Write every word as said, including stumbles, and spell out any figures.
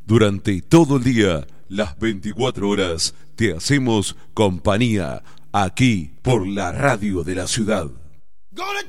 Durante todo el día, las veinticuatro horas, te hacemos compañía aquí por la radio de la ciudad. Gonna